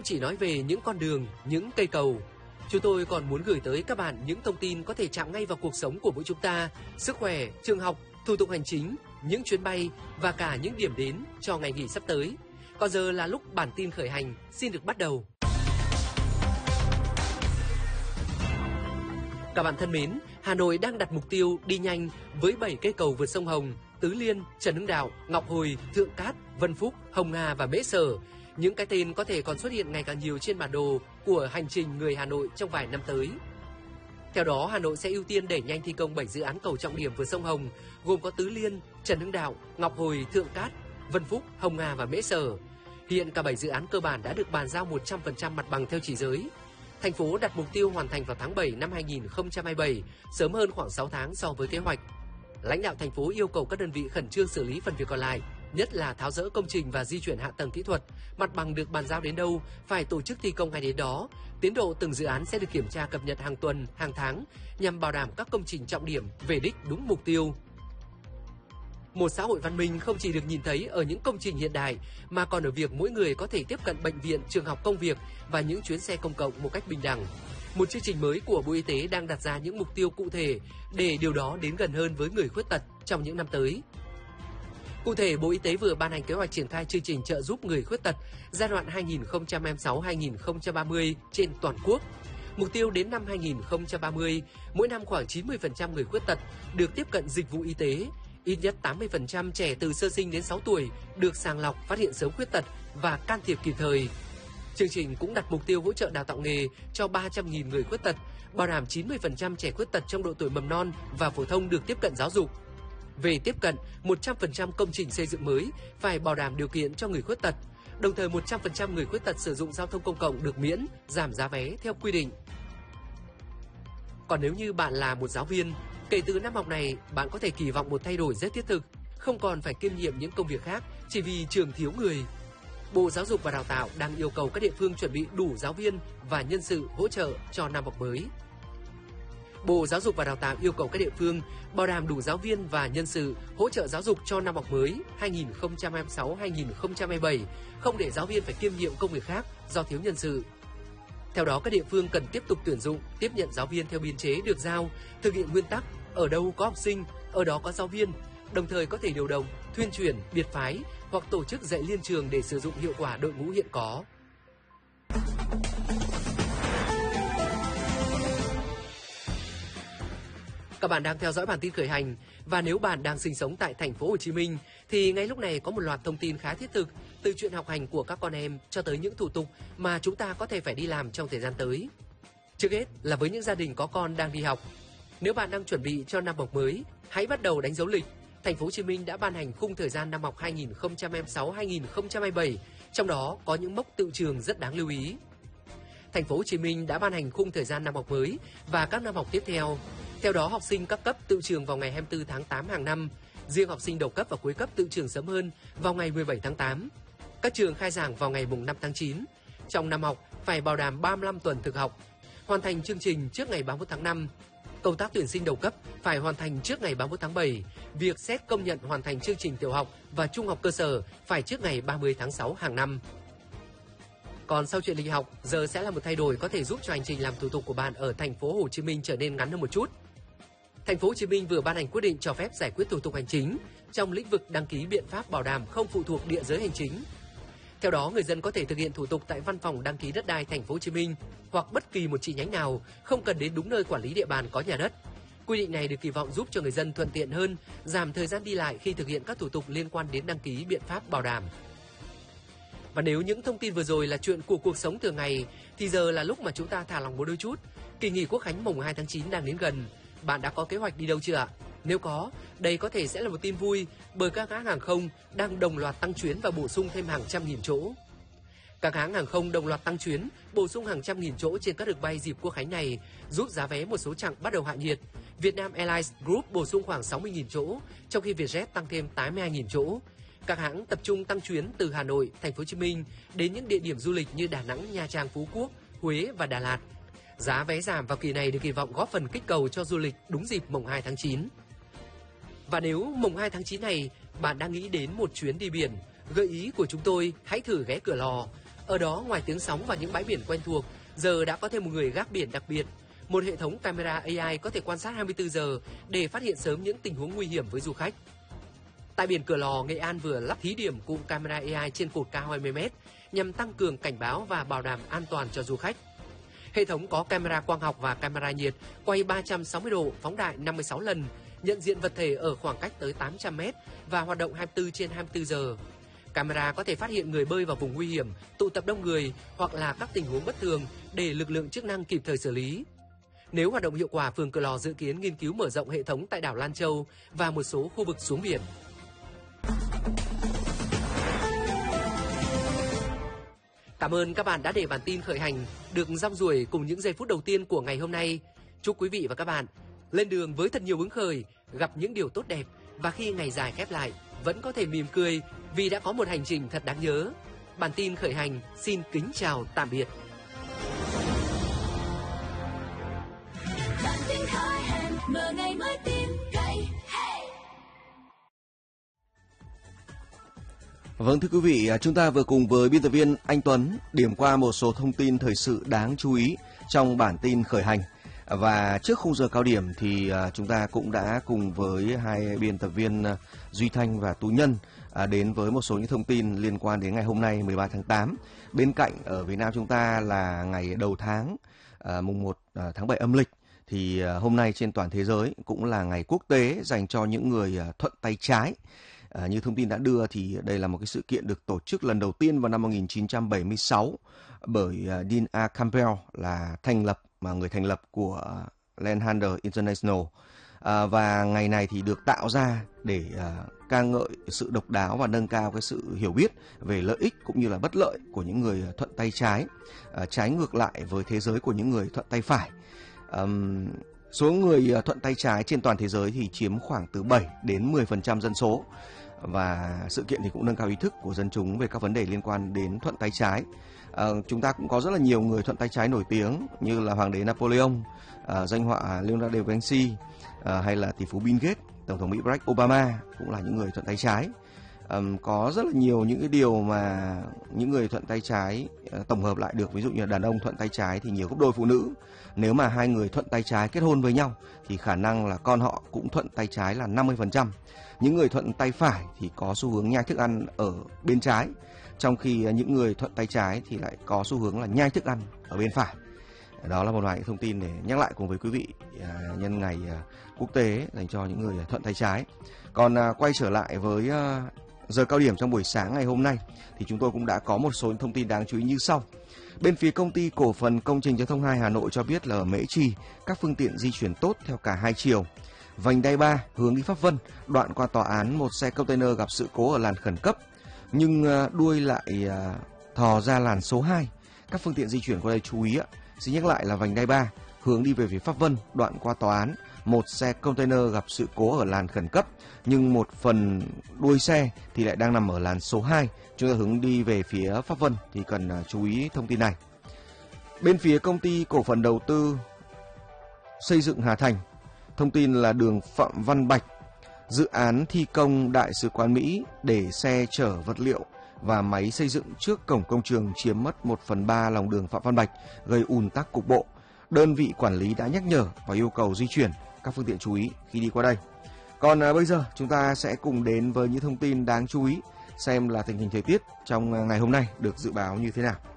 chỉ nói về những con đường, những cây cầu. Chúng tôi còn muốn gửi tới các bạn những thông tin có thể chạm ngay vào cuộc sống của mỗi chúng ta, sức khỏe, trường học, thủ tục hành chính, những chuyến bay và cả những điểm đến cho ngày nghỉ sắp tới. Còn giờ là lúc bản tin khởi hành xin được bắt đầu. Các bạn thân mến, Hà Nội đang đặt mục tiêu đi nhanh với 7 cây cầu vượt sông Hồng, Tứ Liên, Trần Hưng Đạo, Ngọc Hồi, Thượng Cát, Vân Phúc, Hồng Hà và Mễ Sở. Những cái tên có thể còn xuất hiện ngày càng nhiều trên bản đồ của hành trình người Hà Nội trong vài năm tới. Theo đó, Hà Nội sẽ ưu tiên đẩy nhanh thi công 7 dự án cầu trọng điểm vượt sông Hồng, gồm có Tứ Liên, Trần Hưng Đạo, Ngọc Hồi, Thượng Cát, Vân Phúc, Hồng Hà và Mễ Sở. Hiện cả 7 dự án cơ bản đã được bàn giao 100% mặt bằng theo chỉ giới. Thành phố đặt mục tiêu hoàn thành vào tháng 7 năm 2027, sớm hơn khoảng 6 tháng so với kế hoạch. Lãnh đạo thành phố yêu cầu các đơn vị khẩn trương xử lý phần việc còn lại, nhất là tháo dỡ công trình và di chuyển hạ tầng kỹ thuật, mặt bằng được bàn giao đến đâu phải tổ chức thi công ngay đến đó. Tiến độ từng dự án sẽ được kiểm tra cập nhật hàng tuần, hàng tháng nhằm bảo đảm các công trình trọng điểm về đích đúng mục tiêu. Một xã hội văn minh không chỉ được nhìn thấy ở những công trình hiện đại mà còn ở việc mỗi người có thể tiếp cận bệnh viện, trường học, công việc và những chuyến xe công cộng một cách bình đẳng. Một chương trình mới của Bộ Y tế đang đặt ra những mục tiêu cụ thể để điều đó đến gần hơn với người khuyết tật trong những năm tới. Cụ thể, Bộ Y tế vừa ban hành kế hoạch triển khai chương trình trợ giúp người khuyết tật giai đoạn 2026-2030 trên toàn quốc. Mục tiêu đến năm 2030, mỗi năm khoảng 90% người khuyết tật được tiếp cận dịch vụ y tế, ít nhất 80% trẻ từ sơ sinh đến 6 tuổi được sàng lọc, phát hiện sớm khuyết tật và can thiệp kịp thời. Chương trình cũng đặt mục tiêu hỗ trợ đào tạo nghề cho 300.000 người khuyết tật, bảo đảm 90% trẻ khuyết tật trong độ tuổi mầm non và phổ thông được tiếp cận giáo dục. Về tiếp cận, 100% công trình xây dựng mới phải bảo đảm điều kiện cho người khuyết tật, đồng thời 100% người khuyết tật sử dụng giao thông công cộng được miễn, giảm giá vé theo quy định. Còn nếu như bạn là một giáo viên, kể từ năm học này, bạn có thể kỳ vọng một thay đổi rất thiết thực, không còn phải kiêm nhiệm những công việc khác chỉ vì trường thiếu người. Bộ Giáo dục và Đào tạo đang yêu cầu các địa phương chuẩn bị đủ giáo viên và nhân sự hỗ trợ cho năm học mới. Bộ Giáo dục và Đào tạo yêu cầu các địa phương bảo đảm đủ giáo viên và nhân sự hỗ trợ giáo dục cho năm học mới 2026-2027, không để giáo viên phải kiêm nhiệm công việc khác do thiếu nhân sự. Theo đó, các địa phương cần tiếp tục tuyển dụng, tiếp nhận giáo viên theo biên chế được giao, thực hiện nguyên tắc ở đâu có học sinh, ở đó có giáo viên, đồng thời có thể điều động, thuyên chuyển, biệt phái hoặc tổ chức dạy liên trường để sử dụng hiệu quả đội ngũ hiện có. Các bạn đang theo dõi bản tin khởi hành và nếu bạn đang sinh sống tại thành phố Hồ Chí Minh thì ngay lúc này có một loạt thông tin khá thiết thực từ chuyện học hành của các con em cho tới những thủ tục mà chúng ta có thể phải đi làm trong thời gian tới. Trước hết là với những gia đình có con đang đi học. Nếu bạn đang chuẩn bị cho năm học mới, hãy bắt đầu đánh dấu lịch. Thành phố Hồ Chí Minh đã ban hành khung thời gian năm học 2026-2027, trong đó có những mốc tựu trường rất đáng lưu ý. Thành phố Hồ Chí Minh đã ban hành khung thời gian năm học mới và các năm học tiếp theo. Theo đó, học sinh các cấp tựu trường vào ngày 24 tháng 8 hàng năm, riêng học sinh đầu cấp và cuối cấp tựu trường sớm hơn vào ngày 17 tháng 8. Các trường khai giảng vào ngày mùng 5 tháng 9. Trong năm học phải bảo đảm 35 tuần thực học, hoàn thành chương trình trước ngày 31 tháng 5. Công tác tuyển sinh đầu cấp phải hoàn thành trước ngày 31 tháng 7. Việc xét công nhận hoàn thành chương trình tiểu học và trung học cơ sở phải trước ngày 30 tháng 6 hàng năm. Còn sau chuyện lịch học, giờ sẽ là một thay đổi có thể giúp cho hành trình làm thủ tục của bạn ở thành phố Hồ Chí Minh trở nên ngắn hơn một chút. Thành phố Hồ Chí Minh vừa ban hành quyết định cho phép giải quyết thủ tục hành chính trong lĩnh vực đăng ký biện pháp bảo đảm không phụ thuộc địa giới hành chính. Theo đó, người dân có thể thực hiện thủ tục tại văn phòng đăng ký đất đai thành phố Hồ Chí Minh hoặc bất kỳ một chi nhánh nào, không cần đến đúng nơi quản lý địa bàn có nhà đất. Quy định này được kỳ vọng giúp cho người dân thuận tiện hơn, giảm thời gian đi lại khi thực hiện các thủ tục liên quan đến đăng ký biện pháp bảo đảm. Và nếu những thông tin vừa rồi là chuyện của cuộc sống thường ngày, thì giờ là lúc mà chúng ta thả lỏng một đôi chút. Kỳ nghỉ Quốc khánh mùng 2 tháng 9 đang đến gần. Bạn đã có kế hoạch đi đâu chưa ạ? Nếu có, đây có thể sẽ là một tin vui bởi các hãng hàng không đang đồng loạt tăng chuyến và bổ sung thêm hàng trăm nghìn chỗ. Các hãng hàng không đồng loạt tăng chuyến, bổ sung hàng trăm nghìn chỗ trên các đường bay dịp Quốc khánh này, giúp giá vé một số chặng bắt đầu hạ nhiệt. Vietnam Airlines Group bổ sung khoảng 60.000 chỗ, trong khi Vietjet tăng thêm 82.000 chỗ. Các hãng tập trung tăng chuyến từ Hà Nội, Thành phố Hồ Chí Minh đến những địa điểm du lịch như Đà Nẵng, Nha Trang, Phú Quốc, Huế và Đà Lạt. Giá vé giảm vào kỳ này được kỳ vọng góp phần kích cầu cho du lịch đúng dịp mùng 2 tháng 9. Và nếu mùng 2 tháng 9 này bạn đang nghĩ đến một chuyến đi biển, gợi ý của chúng tôi hãy thử ghé Cửa Lò. Ở đó, ngoài tiếng sóng và những bãi biển quen thuộc, giờ đã có thêm một người gác biển đặc biệt. Một hệ thống camera AI có thể quan sát 24 giờ để phát hiện sớm những tình huống nguy hiểm với du khách. Tại biển Cửa Lò, Nghệ An vừa lắp thí điểm cụm camera AI trên cột cao 20m nhằm tăng cường cảnh báo và bảo đảm an toàn cho du khách. Hệ thống có camera quang học và camera nhiệt quay 360 độ, phóng đại 56 lần, nhận diện vật thể ở khoảng cách tới 800m và hoạt động 24/24 giờ. Camera có thể phát hiện người bơi vào vùng nguy hiểm, tụ tập đông người hoặc là các tình huống bất thường để lực lượng chức năng kịp thời xử lý. Nếu hoạt động hiệu quả, phường Cửa Lò dự kiến nghiên cứu mở rộng hệ thống tại đảo Lan Châu và một số khu vực xuống biển. Cảm ơn các bạn đã để bản tin khởi hành được rong ruổi cùng những giây phút đầu tiên của ngày hôm nay. Chúc quý vị và các bạn lên đường với thật nhiều hứng khởi, gặp những điều tốt đẹp và khi ngày dài khép lại vẫn có thể mỉm cười vì đã có một hành trình thật đáng nhớ. Bản tin khởi hành xin kính chào tạm biệt. Bản tin khởi hành mở ngày mới tin cậy. Vâng, thưa quý vị, chúng ta vừa cùng với biên tập viên Anh Tuấn điểm qua một số thông tin thời sự đáng chú ý trong bản tin khởi hành. Và trước khung giờ cao điểm thì chúng ta cũng đã cùng với hai biên tập viên Duy Thanh và Tú Nhân đến với một số những thông tin liên quan đến ngày hôm nay 13 tháng 8. Bên cạnh ở Việt Nam chúng ta là ngày đầu tháng mùng 1 tháng 7 âm lịch. Thì hôm nay trên toàn thế giới cũng là ngày quốc tế dành cho những người thuận tay trái. Như thông tin đã đưa thì đây là một cái sự kiện được tổ chức lần đầu tiên vào năm 1976 bởi Dean A. Campbell, là người thành lập của Landhandler International. Và ngày này thì được tạo ra để ca ngợi sự độc đáo và nâng cao cái sự hiểu biết về lợi ích cũng như là bất lợi của những người thuận tay trái, trái ngược lại với thế giới của những người thuận tay phải. Số người thuận tay trái trên toàn thế giới thì chiếm khoảng từ 7 đến 10% dân số. Và sự kiện thì cũng nâng cao ý thức của dân chúng về các vấn đề liên quan đến thuận tay trái. Chúng ta cũng có rất là nhiều người thuận tay trái nổi tiếng như là Hoàng đế Napoleon, danh họa Leonardo da Vinci, hay là tỷ phú Bill Gates, Tổng thống Mỹ Barack Obama cũng là những người thuận tay trái. Có rất là nhiều những cái điều mà những người thuận tay trái tổng hợp lại được. Ví dụ như đàn ông thuận tay trái thì nhiều gấp đôi phụ nữ. Nếu mà hai người thuận tay trái kết hôn với nhau thì khả năng là con họ cũng thuận tay trái là 50%. Những người thuận tay phải thì có xu hướng nhai thức ăn ở bên trái, trong khi những người thuận tay trái thì lại có xu hướng là nhai thức ăn ở bên phải. Đó là một vài thông tin để nhắc lại cùng với quý vị nhân ngày quốc tế dành cho những người thuận tay trái. Còn quay trở lại với giờ cao điểm trong buổi sáng ngày hôm nay thì chúng tôi cũng đã có một số thông tin đáng chú ý như sau. Bên phía công ty cổ phần công trình giao thông 2 Hà Nội cho biết là ở Mễ Trì các phương tiện di chuyển tốt theo cả hai chiều. Vành đai 3 hướng đi Pháp Vân, đoạn qua tòa án một xe container gặp sự cố ở làn khẩn cấp nhưng đuôi lại thò ra làn số 2. Các phương tiện di chuyển qua đây chú ý ạ. Xin nhắc lại là vành đai 3 hướng đi về phía Pháp Vân, đoạn qua tòa án, một xe container gặp sự cố ở làn khẩn cấp nhưng một phần đuôi xe thì lại đang nằm ở làn số 2. Chúng ta hướng đi về phía Pháp Vân thì cần chú ý thông tin này. Bên phía công ty cổ phần đầu tư xây dựng Hà Thành, thông tin là đường Phạm Văn Bạch, dự án thi công Đại sứ quán Mỹ để xe chở vật liệu và máy xây dựng trước cổng công trường chiếm mất 1/3 lòng đường Phạm Văn Bạch, gây ùn tắc cục bộ. Đơn vị quản lý đã nhắc nhở và yêu cầu di chuyển, các phương tiện chú ý khi đi qua đây. Còn bây giờ chúng ta sẽ cùng đến với những thông tin đáng chú ý, xem là tình hình thời tiết trong ngày hôm nay được dự báo như thế nào.